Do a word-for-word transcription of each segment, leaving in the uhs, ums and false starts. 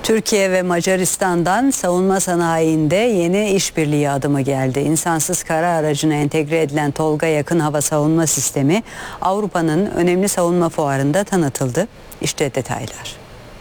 Türkiye ve Macaristan'dan savunma sanayinde yeni işbirliği adımı geldi. İnsansız kara aracına entegre edilen Tolga yakın hava savunma sistemi Avrupa'nın önemli savunma fuarında tanıtıldı. İşte detaylar.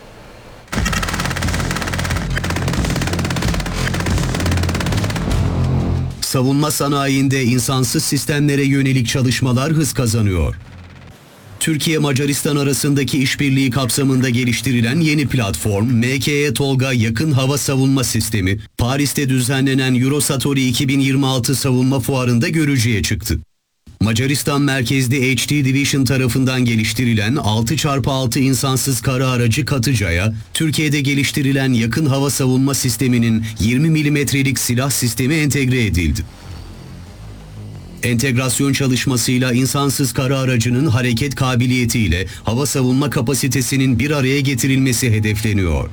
Savunma sanayinde insansız sistemlere yönelik çalışmalar hız kazanıyor. Türkiye-Macaristan arasındaki işbirliği kapsamında geliştirilen yeni platform M K E Tolga yakın hava savunma sistemi, Paris'te düzenlenen Eurosatory iki bin yirmi altı savunma fuarında görücüye çıktı. Macaristan merkezli H D Division tarafından geliştirilen altı çarpı altı insansız kara aracı Katıca'ya, Türkiye'de geliştirilen yakın hava savunma sisteminin yirmi milimetrelik silah sistemi entegre edildi. Entegrasyon çalışmasıyla insansız kara aracının hareket kabiliyetiyle hava savunma kapasitesinin bir araya getirilmesi hedefleniyor.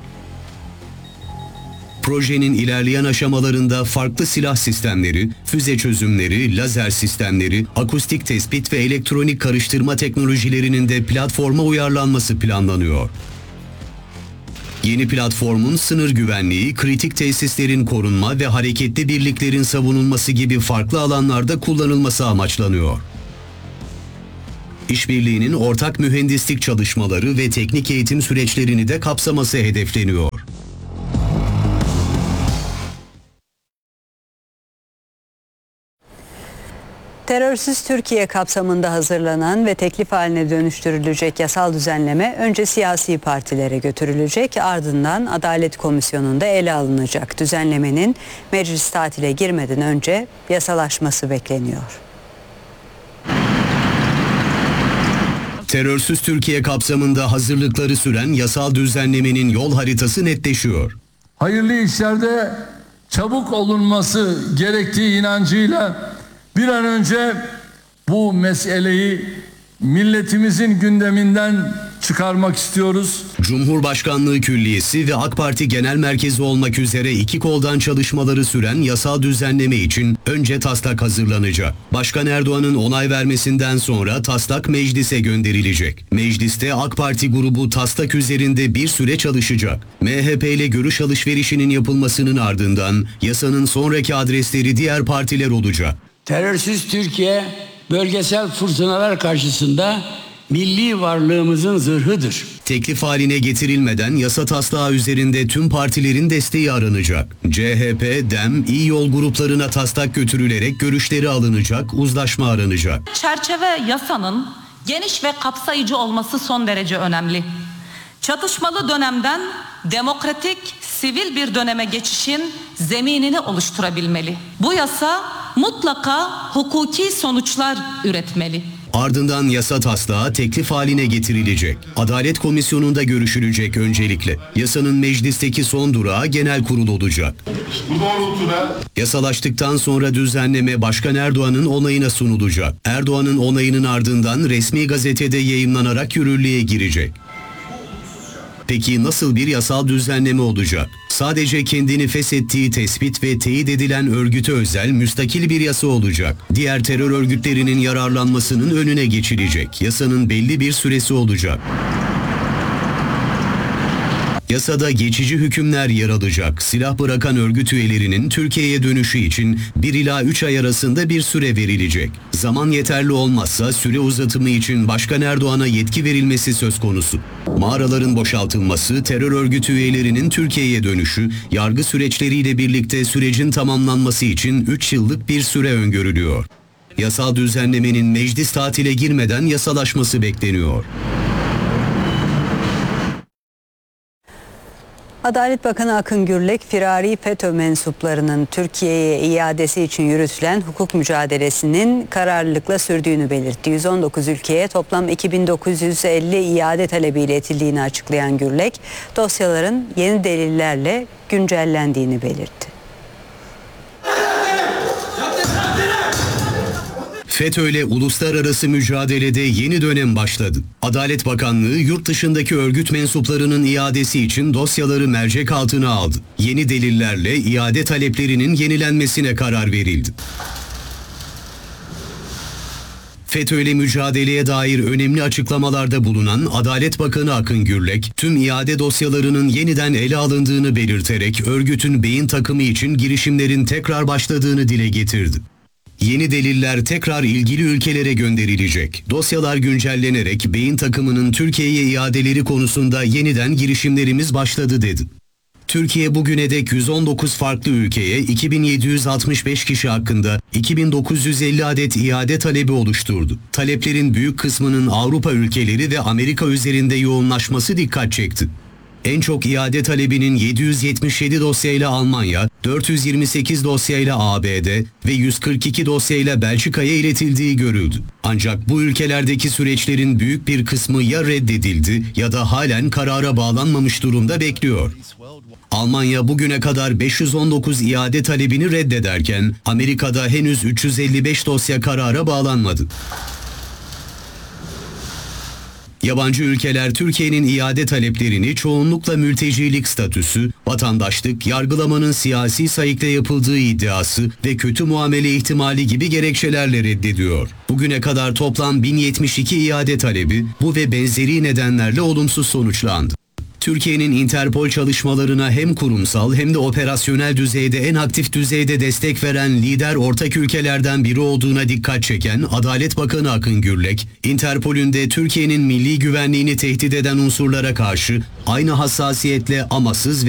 Projenin ilerleyen aşamalarında farklı silah sistemleri, füze çözümleri, lazer sistemleri, akustik tespit ve elektronik karıştırma teknolojilerinin de platforma uyarlanması planlanıyor. Yeni platformun sınır güvenliği, kritik tesislerin korunma ve hareketli birliklerin savunulması gibi farklı alanlarda kullanılması amaçlanıyor. İşbirliğinin ortak mühendislik çalışmaları ve teknik eğitim süreçlerini de kapsaması hedefleniyor. Terörsüz Türkiye kapsamında hazırlanan ve teklif haline dönüştürülecek yasal düzenleme önce siyasi partilere götürülecek, ardından Adalet Komisyonu'nda ele alınacak. Düzenlemenin meclis tatile girmeden önce yasalaşması bekleniyor. Terörsüz Türkiye kapsamında hazırlıkları süren yasal düzenlemenin yol haritası netleşiyor. Hayırlı işlerde çabuk olunması gerektiği inancıyla bir an önce bu meseleyi milletimizin gündeminden çıkarmak istiyoruz. Cumhurbaşkanlığı Külliyesi ve AK Parti Genel Merkezi olmak üzere iki koldan çalışmaları süren yasal düzenleme için önce taslak hazırlanacak. Başkan Erdoğan'ın onay vermesinden sonra taslak meclise gönderilecek. Mecliste AK Parti grubu taslak üzerinde bir süre çalışacak. M H P ile görüş alışverişinin yapılmasının ardından yasanın sonraki adresleri diğer partiler olacak. Terörsüz Türkiye bölgesel fırtınalar karşısında milli varlığımızın zırhıdır. Teklif haline getirilmeden yasa taslağı üzerinde tüm partilerin desteği aranacak. C H P, DEM, İyi Yol gruplarına taslak götürülerek görüşleri alınacak, uzlaşma aranacak. Çerçeve yasanın geniş ve kapsayıcı olması son derece önemli. Çatışmalı dönemden demokratik, sivil bir döneme geçişin zeminini oluşturabilmeli. Bu yasa mutlaka hukuki sonuçlar üretmeli. Ardından yasa taslağı teklif haline getirilecek. Adalet Komisyonu'nda görüşülecek öncelikle. Yasanın meclisteki son durağı genel kurul olacak. Bu doğrultuda yasalaştıktan sonra düzenleme Başkan Erdoğan'ın onayına sunulacak. Erdoğan'ın onayının ardından resmi gazetede yayımlanarak yürürlüğe girecek. Peki nasıl bir yasal düzenleme olacak? Sadece kendini feshettiği tespit ve teyit edilen örgüte özel müstakil bir yasa olacak. Diğer terör örgütlerinin yararlanmasının önüne geçilecek. Yasanın belli bir süresi olacak. Yasada geçici hükümler yer alacak. Silah bırakan örgüt üyelerinin Türkiye'ye dönüşü için bir ila üç ay arasında bir süre verilecek. Zaman yeterli olmazsa süre uzatımı için Başkan Erdoğan'a yetki verilmesi söz konusu. Mağaraların boşaltılması, terör örgütü üyelerinin Türkiye'ye dönüşü, yargı süreçleriyle birlikte sürecin tamamlanması için üç yıllık bir süre öngörülüyor. Yasal düzenlemenin meclis tatile girmeden yasalaşması bekleniyor. Adalet Bakanı Akın Gürlek, firari FETÖ mensuplarının Türkiye'ye iadesi için yürütülen hukuk mücadelesinin kararlılıkla sürdüğünü belirtti. yüz on dokuz ülkeye toplam iki bin dokuz yüz elli iade talebiyle iletildiğini açıklayan Gürlek, dosyaların yeni delillerle güncellendiğini belirtti. FETÖ'yle uluslararası mücadelede yeni dönem başladı. Adalet Bakanlığı yurt dışındaki örgüt mensuplarının iadesi için dosyaları mercek altına aldı. Yeni delillerle iade taleplerinin yenilenmesine karar verildi. FETÖ'yle mücadeleye dair önemli açıklamalarda bulunan Adalet Bakanı Akın Gürlek, tüm iade dosyalarının yeniden ele alındığını belirterek örgütün beyin takımı için girişimlerin tekrar başladığını dile getirdi. Yeni deliller tekrar ilgili ülkelere gönderilecek. Dosyalar güncellenerek beyin takımının Türkiye'ye iadeleri konusunda yeniden girişimlerimiz başladı dedi. Türkiye bugüne dek yüz on dokuz farklı ülkeye iki bin yedi yüz altmış beş kişi hakkında iki bin dokuz yüz elli adet iade talebi oluşturdu. Taleplerin büyük kısmının Avrupa ülkeleri ve Amerika üzerinde yoğunlaşması dikkat çekti. En çok iade talebinin yedi yüz yetmiş yedi dosyayla Almanya, dört yüz yirmi sekiz dosyayla A B D ve yüz kırk iki dosyayla Belçika'ya iletildiği görüldü. Ancak bu ülkelerdeki süreçlerin büyük bir kısmı ya reddedildi ya da halen karara bağlanmamış durumda bekliyor. Almanya bugüne kadar beş yüz on dokuz iade talebini reddederken Amerika'da henüz üç yüz elli beş dosya karara bağlanmadı. Yabancı ülkeler Türkiye'nin iade taleplerini çoğunlukla mültecilik statüsü, vatandaşlık, yargılamanın siyasi sayıkla yapıldığı iddiası ve kötü muamele ihtimali gibi gerekçelerle reddediyor. Bugüne kadar toplam bin yetmiş iki iade talebi bu ve benzeri nedenlerle olumsuz sonuçlandı. Türkiye'nin Interpol çalışmalarına hem kurumsal hem de operasyonel düzeyde en aktif düzeyde destek veren lider ortak ülkelerden biri olduğuna dikkat çeken Adalet Bakanı Akın Gürlek, Interpol'ün de Türkiye'nin milli güvenliğini tehdit eden unsurlara karşı aynı hassasiyetle amasız ve